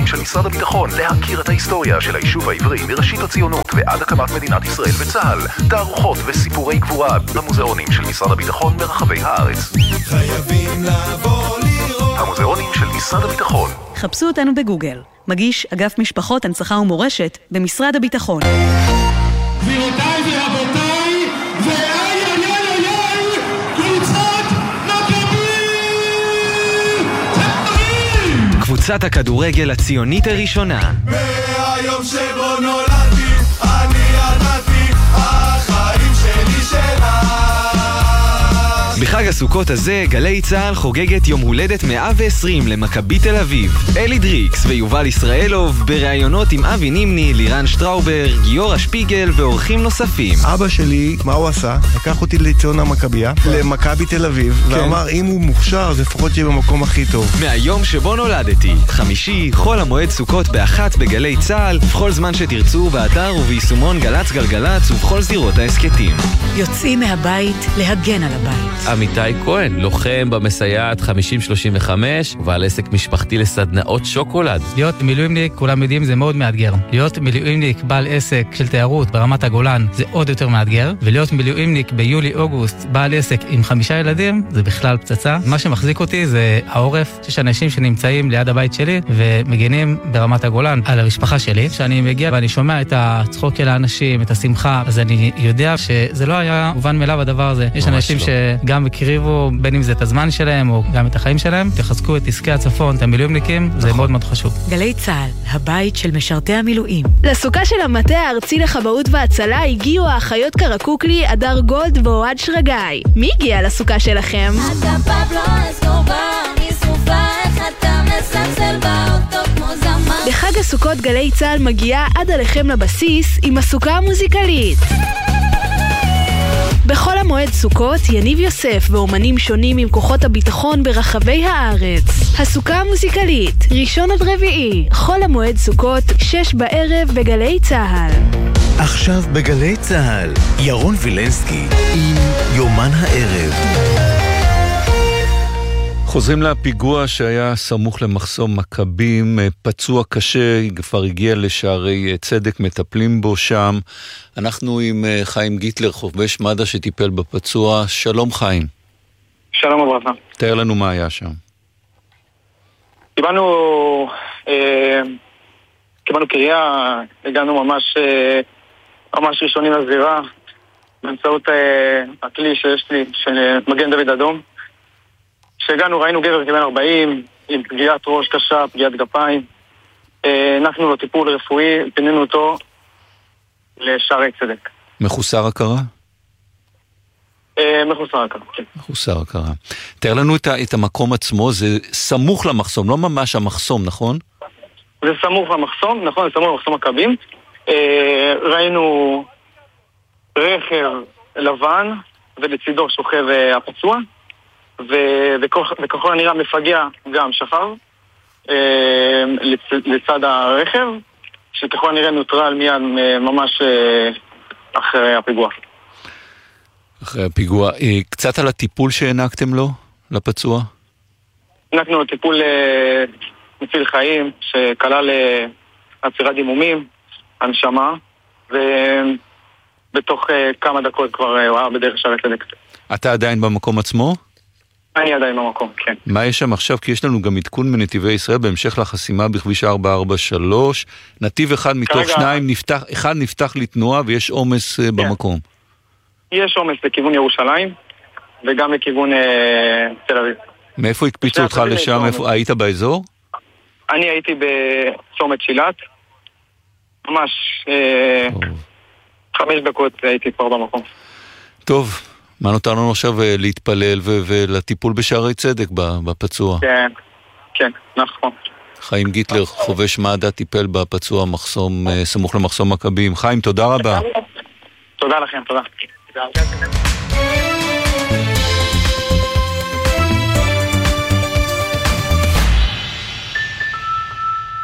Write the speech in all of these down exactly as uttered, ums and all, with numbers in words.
המוזיאונים של משרד הביטחון להכיר את ההיסטוריה של היישוב העברי מראשית הציונות ועד הקמת מדינת ישראל וצה"ל. תערוכות וסיפורי גבורה במוזיאונים של משרד הביטחון ברחבי הארץ. חייבים לבוא לראות. המוזיאונים של משרד הביטחון. חפשו אותנו בגוגל. מגיש אגף משפחות, הנצחה ומורשת במשרד הביטחון. גבירותיי ורבותיי, ואיי איי איי איי, קבוצת מכבי תל-אביב! קבוצת הכדורגל הציונית הראשונה. מהיום שבו נולדתי, אני ידעתי, החיים שלי שלה. בחג הסוכות הזה, גלי צהל חוגגת יום הולדת מאה ועשרים למכבי תל אביב. אלי דריקס ויובל ישראלוב בראיונות עם אבי נימני, לירן שטראובר, גיורא שפיגל ואורחים נוספים. אבא שלי, מה הוא עשה? לקח אותי לציון המכביה, למכבי תל אביב, ואמר, אם הוא מוכשר, אז לפחות יהיה במקום הכי טוב. מהיום שבו נולדתי, חמישי, חול המועד סוכות באחת בגלי צהל, בכל זמן שתרצו, באתר וביישומון גלץ גלגלץ ובכל זירות העסקתים. יוצאים מהבית להגן על הבית. עמיתי כהן, לוחם במסייעת חמישים שלושים וחמש, ובעל עסק משפחתי לסדנאות שוקולד. להיות מילואימניק, כולם יודעים, זה מאוד מאתגר. להיות מילואימניק בעל עסק של תיירות ברמת הגולן זה עוד יותר מאתגר, ולהיות מילואימניק ביולי-אוגוסט בעל עסק עם חמישה ילדים זה בכלל פצצה. מה שמחזיק אותי זה העורף, שיש אנשים שנמצאים ליד הבית שלי ומגינים ברמת הגולן על המשפחה שלי. כשאני מגיע ואני שומע את הצחוק של האנשים, את השמחה, אז אני יודע שזה לא היה מובן מאליו הדבר הזה. יש אנשים לא. שגם הקריבו, בין אם זה את הזמן שלהם או גם את החיים שלהם, תחזקו את עסקי הצפון, את המילואימניקים, זה נכון. מאוד מאוד חשוב. גלי צהל, הבית של משרתי המילואים. לסוכה של המטה הארצי לכבאות והצלה הגיעו האחיות קרקוקלי, אדר גולד ואוהד שרגאי. מי הגיע לסוכה שלכם? אתה פבלו אסקובר, משרופה איך אתה מספסל באוטו כמו זמן. בחג הסוכות גלי צהל מגיעה עד עליכם לבסיס עם הסוכה המוזיקלית. בכל המועד סוכות, יניב יוסף ואומנים שונים עם כוחות הביטחון ברחבי הארץ. הסוכה המוזיקלית, ראשון עד רביעי, חול המועד סוכות, שש בערב בגלי צהל. עכשיו בגלי צהל, ירון וילנסקי עם יומן הערב. חוזרים לפיגוע שהיה סמוך למחסום מכבים, פצוע קשה, כבר הגיע לשערי צדק, מטפלים בו שם. אנחנו עם חיים גיטלר, חובש מד"א שטיפל בפצוע. שלום חיים. שלום וברכה. תאר לנו מה היה שם. קיבלנו, אה, קיבלנו קריאה, הגענו ממש, אה, ממש ראשונים לזירה, באמצעות אה, הכלי שיש לי, של מגן דוד אדום. כשהגענו ראינו גבר כבן ארבעים, עם פגיעת ראש קשה, פגיעת גפיים. אנחנו לו טיפול רפואי, פינינו אותו לשערי צדק. מחוסר הכרה? מחוסר הכרה, כן. מחוסר הכרה. תאר לנו את, את המקום עצמו, זה סמוך למחסום, לא ממש המחסום, נכון? זה סמוך למחסום, נכון, זה סמוך למחסום מכבים. ראינו רכב לבן, ולצידו שוכב הפצוע. וככל הנראה מפגע גם שחר אה, לצ, לצד הרכב, שככל הנראה נוטרל מיד ממש אה, אחרי הפיגוע. אחרי הפיגוע. אה, קצת על הטיפול שהענקתם לו, לפצוע? הענקנו לו טיפול אה, מציל חיים, שכלל אה, עצירת דימומים, הנשמה, ובתוך אה, כמה דקות כבר אה, הוא היה בדרך שערי צדק. אתה עדיין במקום עצמו? אני עדיין במקום, כן. מה יש שם עכשיו? כי יש לנו גם עדכון מנתיבי ישראל בהמשך לחסימה בכביש ארבע ארבע שלוש. נתיב אחד מתוך כרגע... שניים נפתח, אחד נפתח לתנועה ויש עומס כן. במקום. יש עומס לכיוון ירושלים וגם לכיוון אה, תל אביב. מאיפה הקפיצו אותך לשם? איפה... היית באזור? אני הייתי בצומת שילת. ממש אה, חמש דקות הייתי כבר במקום. טוב. מה נותר לנו עכשיו להתפלל ולטיפול בשערי צדק בפצוע? כן, כן, נכון. חיים גיטלר, חובש מד"א, טיפל בפצוע מחסום, סמוך למחסום מכבים. חיים, תודה רבה. תודה לכם, תודה.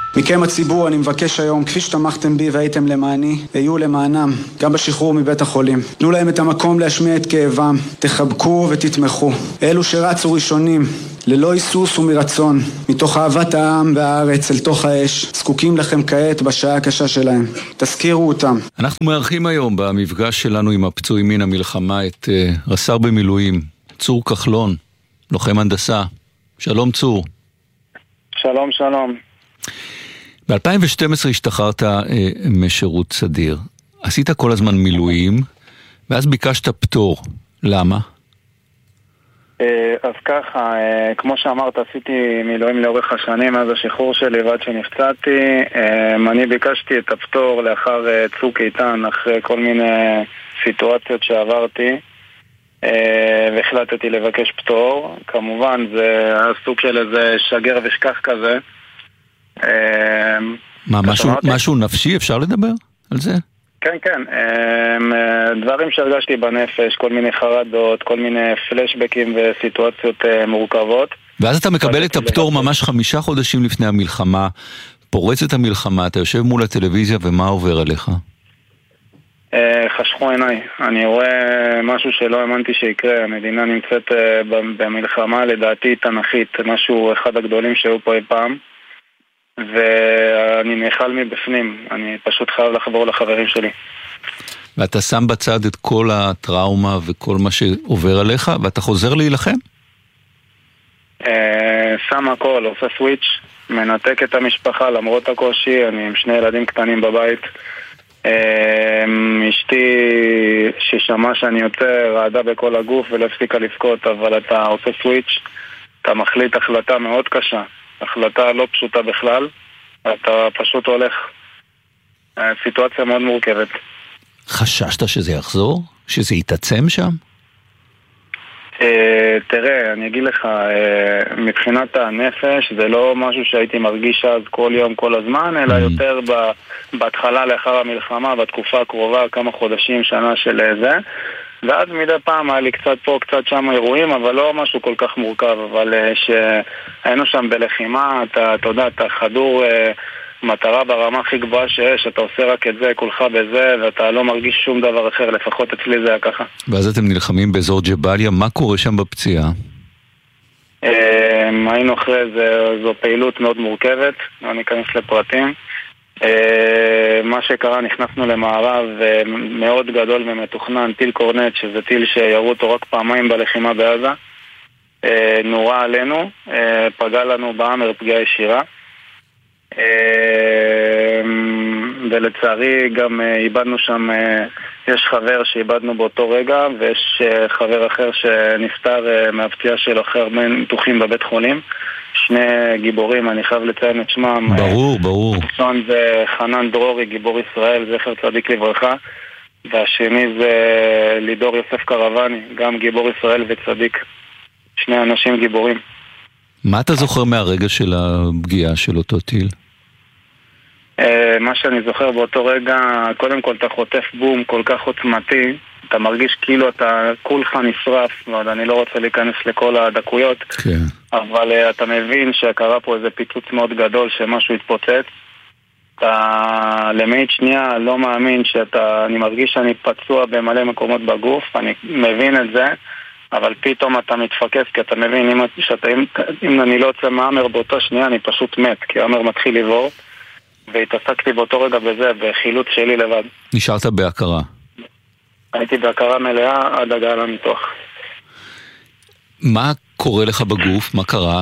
מכם הציבור אני מבקש היום, כפי שתמכתם בי והייתם למעני, היו למענם, גם בשחרור מבית החולים. תנו להם את המקום להשמיע את כאבם, תחבקו ותתמכו. אלו שרצו ראשונים, ללא היסוס ומרצון, מתוך אהבת העם והארץ אל תוך האש, זקוקים לכם כעת בשעה הקשה שלהם. תזכירו אותם. אנחנו מארחים היום במפגש שלנו עם הפצועים מן המלחמה את uh, רס"ר במילואים, צור כחלון, לוחם הנדסה. שלום צור. שלום, שלום. ב-אלפיים ושתים עשרה השתחררת אה, משירות סדיר. עשית כל הזמן מילואים, ואז ביקשת פטור. למה? אה, אז ככה, אה, כמו שאמרת, עשיתי מילואים לאורך השנים, מאז השחרור שלי ועד שנפצעתי. אה, אני ביקשתי את הפטור לאחר אה, צוק איתן, אחרי כל מיני סיטואציות שעברתי, אה, והחלטתי לבקש פטור. כמובן, זה הסוג של איזה שגר ושכח כזה. מה, משהו, משהו נפשי אפשר לדבר על זה? כן, כן. דברים שהרגשתי בנפש, כל מיני חרדות, כל מיני פלשבקים וסיטואציות מורכבות. ואז אתה מקבל את הפטור ממש חמישה חודשים לפני המלחמה, פורץ את המלחמה, אתה יושב מול הטלוויזיה ומה עובר עליך? חשכו עיניי. אני רואה משהו שלא האמנתי שיקרה. המדינה נמצאת במלחמה לדעתי תנכית, משהו אחד הגדולים שהיו פה אי פעם. ואני נאכל מבפנים, אני פשוט חייב לחבור לחברים שלי. ואתה שם בצד את כל הטראומה וכל מה שעובר עליך, ואתה חוזר להילחם? שם הכל, עושה סוויץ', מנתק את המשפחה למרות הקושי, אני עם שני ילדים קטנים בבית. אשתי ששמע שאני יוצא רעדה בכל הגוף ולא הפסיקה לבכות, אבל אתה עושה סוויץ', אתה מחליט החלטה מאוד קשה. החלטה לא פשוטה בכלל, אתה פשוט הולך. סיטואציה מאוד מורכבת. חששת שזה יחזור? שזה יתעצם שם? תראה, אני אגיד לך, מבחינת הנפש זה לא משהו שהייתי מרגיש אז כל יום, כל הזמן, אלא יותר בהתחלה לאחר המלחמה, בתקופה הקרובה, כמה חודשים, שנה של זה. ואז מדי פעם היה לי קצת פה, קצת שם אירועים, אבל לא משהו כל כך מורכב. אבל שהיינו שם בלחימה, אתה, אתה יודע, אתה חדור מטרה ברמה הכי גבוהה שיש, אתה עושה רק את זה, כולך בזה, ואתה לא מרגיש שום דבר אחר, לפחות אצלי זה היה ככה. ואז אתם נלחמים באזור ג'באליה, מה קורה שם בפציעה? היינו אחרי זה, זו פעילות מאוד מורכבת, אני אכנס לפרטים. מה שקרה, נכנסנו למערב מאוד גדול ומתוכנן, טיל קורנט, שזה טיל שירו אותו רק פעמיים בלחימה בעזה, נורה עלינו, פגע לנו באמר פגיעה ישירה, ולצערי גם איבדנו שם, יש חבר שאיבדנו באותו רגע, ויש חבר אחר שנפטר מהפציעה שלו אחרי הרבה ניתוחים בבית חולים. שני גיבורים, אני חייב לציין את שמם. ברור, ברור. הראשון זה חנן דרורי, גיבור ישראל, זכר צדיק לברכה, והשני זה לידור יוסף קרבני, גם גיבור ישראל וצדיק. שני אנשים גיבורים. מה אתה זוכר מהרגע של הפגיעה של אותו טיל? מה שאני זוכר באותו רגע, קודם כל אתה חוטף בום כל כך עוצמתי, אתה מרגיש כאילו אתה כולך נשרף, ואני לא רוצה להיכנס לכל הדקויות, כן. אבל uh, אתה מבין שקרה פה איזה פיצוץ מאוד גדול שמשהו התפוצץ. אתה למעט שנייה לא מאמין שאתה, אני מרגיש שאני פצוע במלא מקומות בגוף, אני מבין את זה, אבל פתאום אתה מתפקס כי אתה מבין אם, שאתה, אם, אם אני לא יוצא מהאמר באותה שנייה אני פשוט מת, כי האמר מתחיל לבוא, והתעסקתי באותו רגע בזה, בחילוץ שלי לבד. נשארת בהכרה? הייתי בהכרה מלאה עד הגעה לניתוח. מה קורה לך בגוף? מה קרה?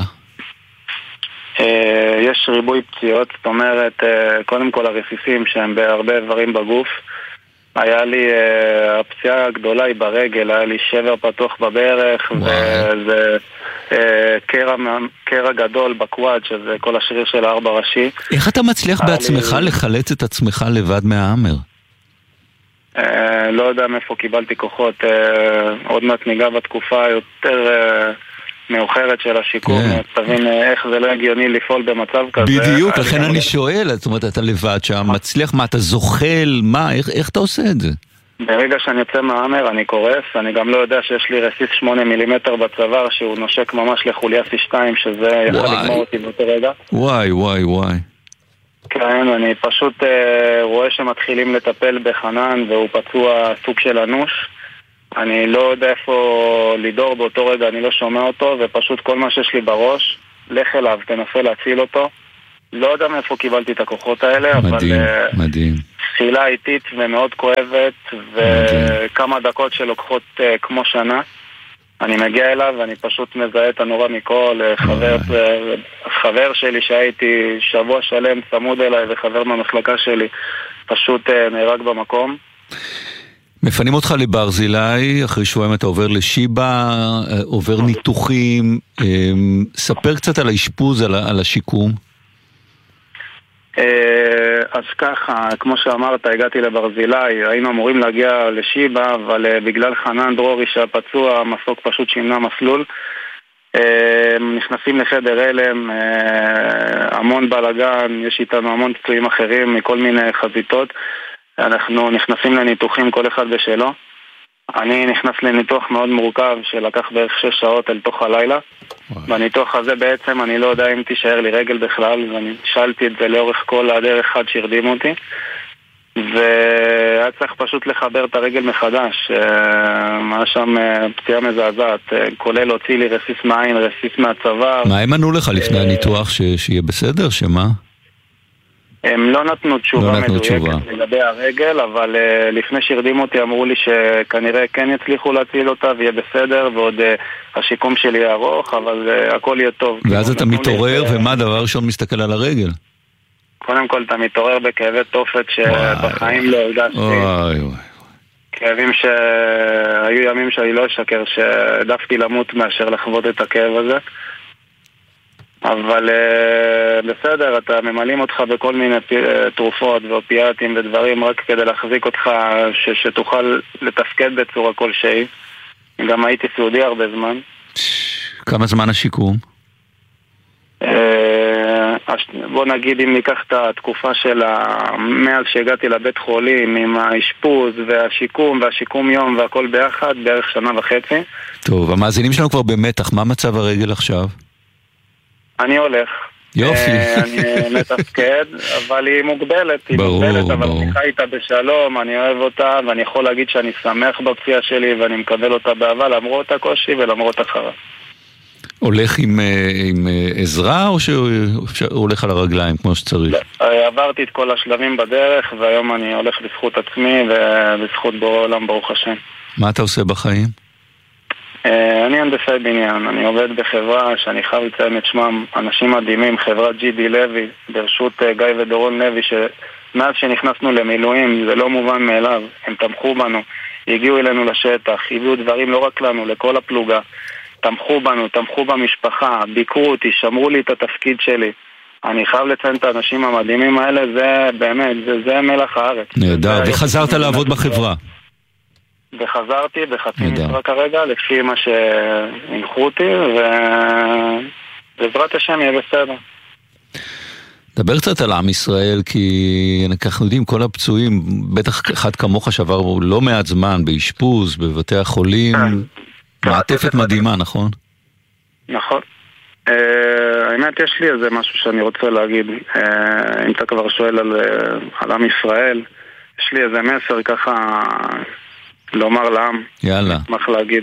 יש ריבוי פציעות, זאת אומרת, קודם כל הרסיסים שהם בהרבה איברים בגוף. היה לי, הפציעה הגדולה היא ברגל, היה לי שבר פתוח בברך, וזה קרע, קרע גדול בקוואד, שזה כל השריר של הארבע ראשי. איך אתה מצליח בעצמך לי... לחלץ את עצמך לבד מהאמר? אה, לא יודע מאיפה קיבלתי כוחות, אה, עוד מעט ניגע בתקופה יותר אה, מאוחרת של השיקום, כן. תבין אה, איך זה לא הגיוני לפעול במצב כזה. בדיוק, לכן אני שואל, זאת אומרת, אתה לבד שם, מצליח, מה, אתה זוחל, מה, איך, איך אתה עושה את זה? ברגע שאני יוצא מהאמר אני קורס, אני גם לא יודע שיש לי רסיס שמונה מילימטר בצוואר שהוא נושק ממש לחוליה סי שתיים, שזה יכול לגמור אותי באותו רגע. וואי, וואי, וואי. כן, אני פשוט אה, רואה שמתחילים לטפל בחנן והוא פצוע סוג של אנוש. אני לא יודע איפה לידור באותו רגע, אני לא שומע אותו, ופשוט כל מה שיש לי בראש, לך אליו, תנסה להציל אותו. לא יודע מאיפה קיבלתי את הכוחות האלה, מדהים, אבל מדהים. תחילה איטית ומאוד כואבת, וכמה דקות שלוקחות uh, כמו שנה. אני מגיע אליו ואני פשוט מזהה את הנורא מכל. חבר, חבר שלי שהייתי שבוע שלם צמוד אליי וחבר מהמחלקה שלי פשוט uh, נהרג במקום. מפנים אותך לברזילי, אחרי שבועיים אתה עובר לשיבא, עובר ניתוחים. ספר קצת על האשפוז, על, על השיקום. אז ככה, כמו שאמרת, הגעתי לברזילי, היינו אמורים להגיע לשיבא, אבל בגלל חנן דרורי שהפצוע, המסוק פשוט שינה מסלול. נכנסים לחדר אלם, המון בלגן, יש איתנו המון פצועים אחרים מכל מיני חזיתות. אנחנו נכנסים לניתוחים כל אחד בשלו. אני נכנס לניתוח מאוד מורכב שלקח בערך שש שעות אל תוך הלילה. בניתוח הזה בעצם אני לא יודע אם תישאר לי רגל בכלל, ואני שאלתי את זה לאורך כל הדרך עד שהרדימו אותי, והיה צריך פשוט לחבר את הרגל מחדש. היה שם פציעה מזעזעת, כולל להוציא לי רסיס מהעין, רסיס מהצוואר. מה הם ענו לך לפני הניתוח? שיהיה בסדר? שמה? הם לא נתנו תשובה לא נתנו מדויקת תשובה. לגבי הרגל, אבל uh, לפני שהרדימו אותי אמרו לי שכנראה כן יצליחו להציל אותה ויהיה בסדר, ועוד uh, השיקום שלי יהיה ארוך, אבל uh, הכל יהיה טוב. ואז אתה מתעורר, לי... ומה הדבר ראשון מסתכל על הרגל? קודם כל אתה מתעורר בכאבי תופת שבחיים לא הרגשתי. וואי וואי. כאבים שהיו ימים שאני לא אשקר, שדפתי למות מאשר לחוות את הכאב הזה. אבל uh, בסדר, אתה ממלאים אותך בכל מיני uh, תרופות ואופיאטים ודברים רק כדי להחזיק אותך ש- שתוכל לתפקד בצורה כלשהי. גם הייתי סעודי הרבה זמן. כמה זמן השיקום? Uh, בוא נגיד אם ניקח את התקופה של מאז שהגעתי לבית חולים עם האשפוז והשיקום והשיקום יום והכל ביחד, בערך שנה וחצי. טוב, המאזינים שלנו כבר במתח, מה מצב הרגל עכשיו? אני הולך. יופי. אני מתפקד, אבל היא מוגבלת, היא ברור, מוגבלת, אבל ברור. אני חי איתה בשלום, אני אוהב אותה, ואני יכול להגיד שאני שמח בפציעה שלי, ואני מקבל אותה באהבה, למרות הקושי ולמרות החרא. הולך עם, עם עזרה, או שהוא הולך על הרגליים, כמו שצריך? עברתי את כל השלבים בדרך, והיום אני הולך בזכות עצמי, ובזכות בורא עולם, ברוך השם. מה אתה עושה בחיים? אני הנדסאי בניין, אני עובד בחברה שאני חייב לציין את שמם, אנשים מדהימים, חברת ג'י די לוי, ברשות גיא ודורון לוי, שמאז שנכנסנו למילואים, זה לא מובן מאליו, הם תמכו בנו, הגיעו אלינו לשטח, הביאו דברים לא רק לנו, לכל הפלוגה, תמכו בנו, תמכו במשפחה, ביקרו אותי, שמרו לי את התפקיד שלי. אני חייב לציין את האנשים המדהימים האלה, זה באמת, זה, זה מלח הארץ. נהדר, וחזרת לעבוד בחברה. וחזרתי בחצי משרה כרגע, לפי מה שהנחו אותי, ובעזרת השם יהיה בסדר. דבר קצת על עם ישראל, כי אנחנו יודעים, כל הפצועים, בטח אחד כמוך שעבר לא מעט זמן, באשפוז, בבתי החולים, מעטפת מדהימה, נכון? נכון. האמת, יש לי איזה משהו שאני רוצה להגיד. אם אתה כבר שואל על עם ישראל, יש לי איזה מסר ככה לומר לעם. יאללה. אשמח להגיד.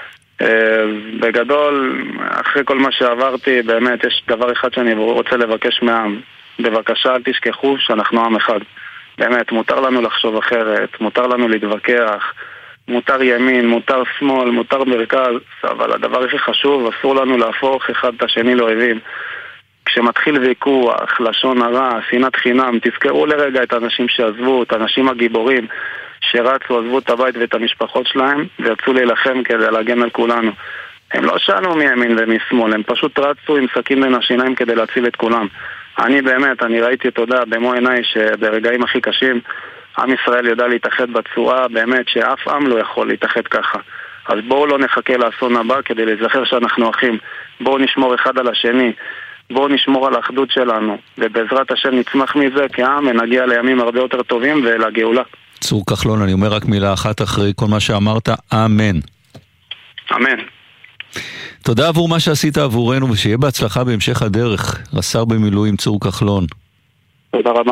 בגדול, אחרי כל מה שעברתי, באמת יש דבר אחד שאני רוצה לבקש מהעם. בבקשה, אל תשכחו שאנחנו עם אחד. באמת, מותר לנו לחשוב אחרת, מותר לנו להתווכח, מותר ימין, מותר שמאל, מותר מרכז, אבל הדבר הכי חשוב, אסור לנו להפוך אחד את השני לאויבים. כשמתחיל ויכוח, לשון הרע, שנאת חינם, תזכרו לרגע את האנשים שעזבו, את האנשים הגיבורים שרצו, עזבו את הבית ואת המשפחות שלהם ויצאו להילחם כדי להגן על כולנו. הם לא שאלו מימין ומשמאל, הם פשוט רצו עם סכין בין השיניים כדי להציל את כולם. אני באמת, אני ראיתי תודה במו עיניי שברגעים הכי קשים עם ישראל ידע להתאחד בצורה באמת שאף עם לא יכול להתאחד ככה. אז בואו לא נחכה לאסון הבא כדי לזכר שאנחנו אחים. בואו נשמור אחד על השני, בואו נשמור על האחדות שלנו, ובעזרת השם נצמח מזה כעם ונגיע לימים הרבה יותר טובים ולגאולה. צור כחלון, אני אומר רק מילה אחת אחרי כל מה שאמרת, אמן. אמן. תודה עבור מה שעשית עבורנו, ושיהיה בהצלחה בהמשך הדרך. רס"ר במילואים צור כחלון. תודה רבה.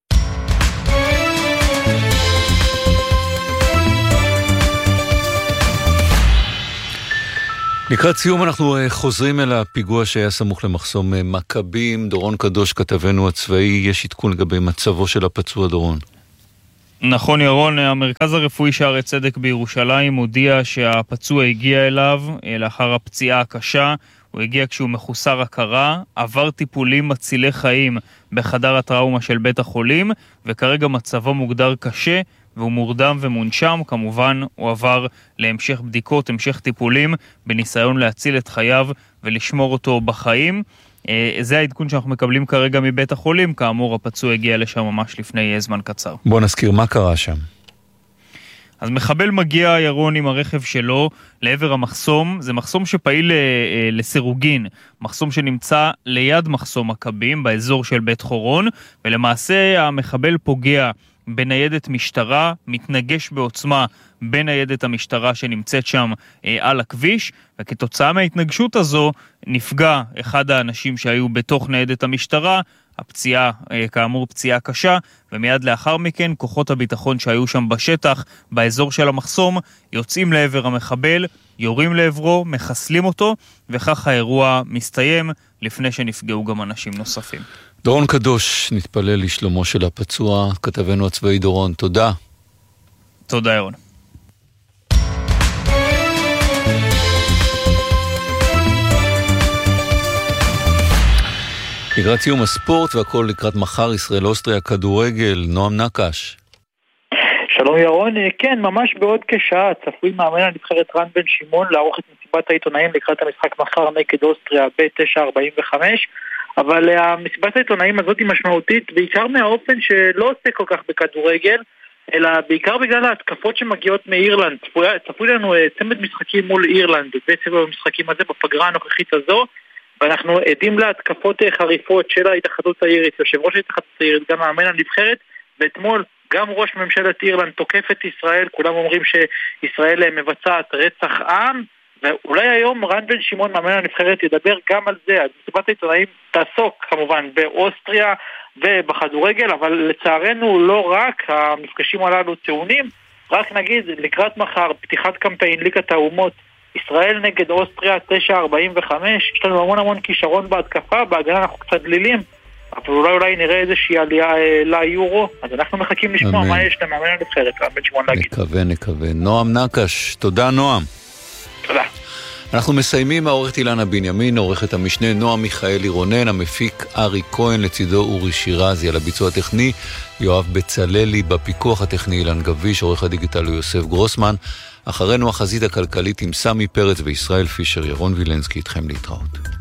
לקראת סיום אנחנו חוזרים אל הפיגוע שהיה סמוך למחסום מכבים. דורון קדוש, כתבנו הצבאי, יש עדכון לגבי מצבו של הפצוע. דורון. נכון ירון, המרכז הרפואי שערי צדק בירושלים הודיע שהפצוע הגיע אליו לאחר הפציעה הקשה. הוא הגיע כשהוא מחוסר הכרה, עבר טיפולים מצילי חיים בחדר הטראומה של בית החולים, וכרגע מצבו מוגדר קשה והוא מורדם ומונשם. כמובן הוא עבר להמשך בדיקות, המשך טיפולים, בניסיון להציל את חייו ולשמור אותו בחיים. זה העדכון שאנחנו מקבלים כרגע מבית החולים. כאמור, הפצוע הגיע לשם ממש לפני זמן קצר. בוא נזכיר מה קרה שם. אז מחבל מגיע ירון עם הרכב שלו לעבר המחסום. זה מחסום שפעיל לסירוגין, מחסום שנמצא ליד מחסום מכבים באזור של בית חורון, ולמעשה המחבל פוגע בניידת משטרה, מתנגש בעוצמה בניידת המשטרה שנמצאת שם אה, על הכביש, וכתוצאה מההתנגשות הזו נפגע אחד האנשים שהיו בתוך ניידת המשטרה. הפציעה, אה, כאמור פציעה קשה, ומיד לאחר מכן כוחות הביטחון שהיו שם בשטח באזור של המחסום יוצאים לעבר המחבל, יורים לעברו, מחסלים אותו, וכך האירוע מסתיים לפני שנפגעו גם אנשים נוספים. דורון קדוש, נתפלל לשלומו של הפצוע. כתבנו הצבאי דורון, תודה. תודה ירון. לקראת סיום הספורט והכל לקראת מחר, ישראל אוסטריה כדורגל. נועם נקש. שלום ירון, כן, ממש בעוד כשעה צפוי מאמן הנבחרת רן בן שמעון לערוך את מסיבת העיתונאים לקראת המשחק מחר נגד אוסטריה ב-תשע ארבעים וחמש, אבל המסיבת העיתונאים הזאת היא משמעותית בעיקר מהאופן שלא עושה כל כך בכדורגל, אלא בעיקר בגלל ההתקפות שמגיעות מאירלנד. צפוי לנו צמד משחקים מול אירלנד בעצם במשחקים הזה בפגרה הנוכחית הזו, ואנחנו עדים להתקפות חריפות של ההתאחדות האירית, יושב ראש ההתאחדות האירית, גם מאמן הנבחרת, ואתמול גם ראש ממשלת אירלנד תוקף את ישראל. כולם אומרים שישראל מבצעת רצח עם, ואולי היום רן בן שמעון מאמן הנבחרת ידבר גם על זה. אז מסיבת העיתונאים תעסוק כמובן באוסטריה ובכדורגל, אבל לצערנו לא רק המפגשים הללו טעונים. רק נגיד לקראת מחר פתיחת קמפיין ליגת האומות ישראל נגד אוסטריה תשע ארבעים וחמש, יש לנו המון המון כישרון בהתקפה, בהגנה אנחנו קצת דלילים, אבל אולי אולי נראה איזושהי עלייה ליורו. אז אנחנו מחכים לשמוע מה יש למאמן הנבחרת רן בן שמעון להגיד. נקווה, נקווה. נועם נקש, תודה נועם. תודה. אנחנו מסיימים. העורכת אילנה בנימין, עורכת המשנה נועה מיכאלי רונן, המפיק ארי כהן, לצידו אורי שירזי, על הביצוע הטכני יואב בצללי, בפיקוח הטכני אילן גביש, עורך הדיגיטל יוסף גרוסמן. אחרינו החזית הכלכלית עם סמי פרץ וישראל פישר. ירון וילנסקי איתכם להתראות.